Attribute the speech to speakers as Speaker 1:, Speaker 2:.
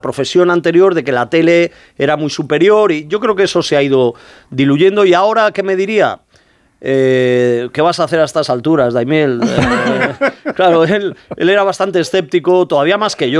Speaker 1: profesión anterior de que la tele era muy superior, y yo creo que eso se ha ido diluyendo. Y ahora, ¿qué me diría? ¿Qué vas a hacer a estas alturas, Daimiel? Claro, él era bastante escéptico, todavía más que yo.